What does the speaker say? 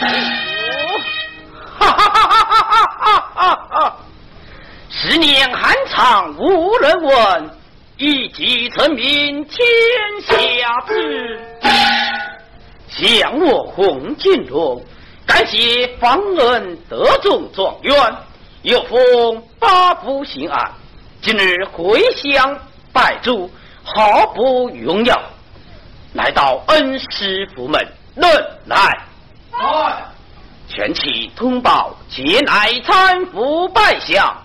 哈哈哈哈哈哈哈！10年寒窗无人问，一骑成名天下知。向我洪金龙，感谢方恩得中状元，又封8府刑案。今日回乡拜诸，毫不荣耀，来到恩师府门，论来。全体同胞皆乃参府拜相，